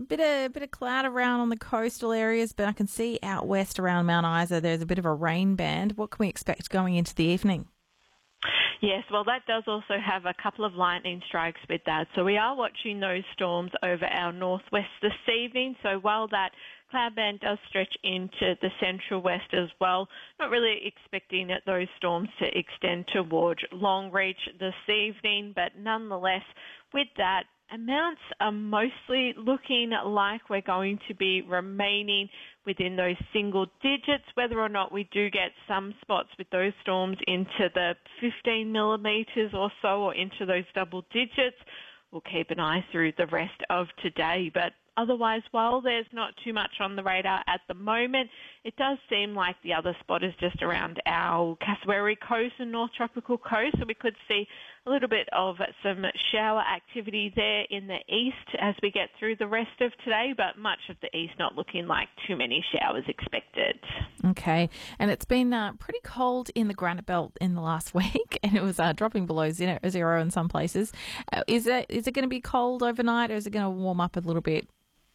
bit of cloud around on the coastal areas, but I can see out west around Mount Isa there's a bit of a rain band. What can we expect going into the evening? Yes, well, that does also have a couple of lightning strikes with that. So we are watching those storms over our northwest this evening. So while that cloud band does stretch into the central west as well, not really expecting those storms to extend toward Longreach this evening, but nonetheless, with that, amounts are mostly looking like we're going to be remaining within those single digits. Whether or not we do get some spots with those storms into the 15 millimetres or so, or into those double digits, we'll keep an eye through the rest of today. But otherwise, while there's not too much on the radar at the moment, it does seem like the other spot is just around our Cassowary coast and North Tropical coast, so we could see a little bit of some shower activity there in the east as we get through the rest of today, but much of the east not looking like too many showers expected. Okay, and it's been pretty cold in the Granite Belt in the last week, and it was dropping below zero in some places. Is it going to be cold overnight, or is it going to warm up a little bit?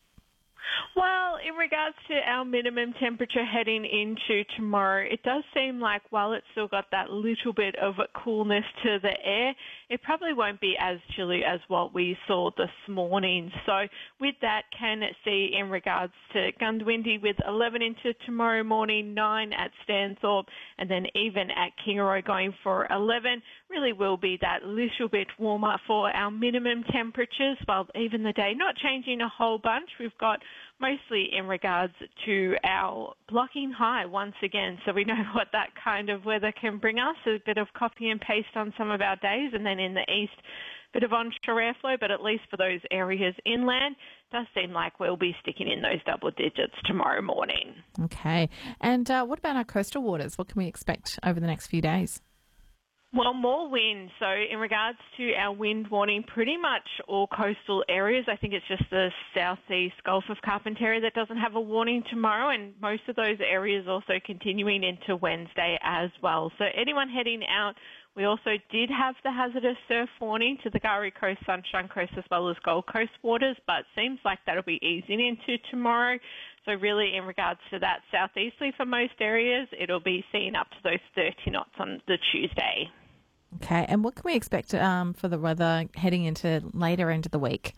Well, in regards to our minimum temperature heading into tomorrow, it does seem like while it's still got that little bit of coolness to the air, it probably won't be as chilly as what we saw this morning. So with that, can see in regards to Goondiwindi with 11 into tomorrow morning, 9 at Stanthorpe, and then even at Kingaroy going for 11, really will be that little bit warmer for our minimum temperatures, while even the day not changing a whole bunch. We've got mostly in regards to our blocking high once again, so we know what that kind of weather can bring us, a bit of copy and paste on some of our days, and then in the east, a bit of onshore airflow, but at least for those areas inland, it does seem like we'll be sticking in those double digits tomorrow morning. Okay, and what about our coastal waters? What can we expect over the next few days? Well, more wind. So in regards to our wind warning, pretty much all coastal areas, I think it's just the southeast Gulf of Carpentaria that doesn't have a warning tomorrow, and most of those areas also continuing into Wednesday as well. So anyone heading out, we also did have the hazardous surf warning to the K'gari Coast, Sunshine Coast, as well as Gold Coast waters, but seems like that'll be easing into tomorrow. So really in regards to that southeasterly for most areas, it'll be seen up to those 30 knots on the Tuesday. Okay, and what can we expect for the weather heading into later into the week?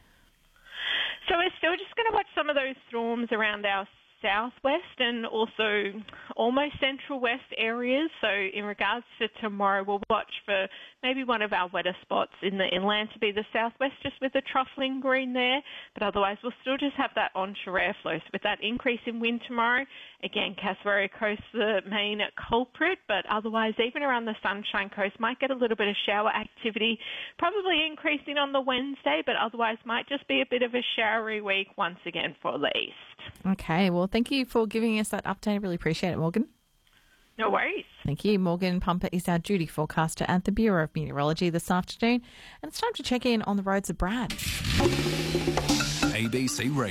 So we're still just going to watch some of those storms around our southwest and also almost central west areas. So in regards to tomorrow, we'll watch for maybe one of our wetter spots in the inland to be the southwest, just with the trough lingering there. But otherwise, we'll still just have that onshore airflow. So with that increase in wind tomorrow, again, Cassowary Coast the main culprit, but otherwise, even around the Sunshine Coast, might get a little bit of shower activity, probably increasing on the Wednesday, but otherwise might just be a bit of a showery week once again for the east. Okay, well, thank you for giving us that update. I really appreciate it, Morgan. No worries. Thank you. Morgan Pumper is our duty forecaster at the Bureau of Meteorology this afternoon. And it's time to check in on the roads of Brad. ABC Radio.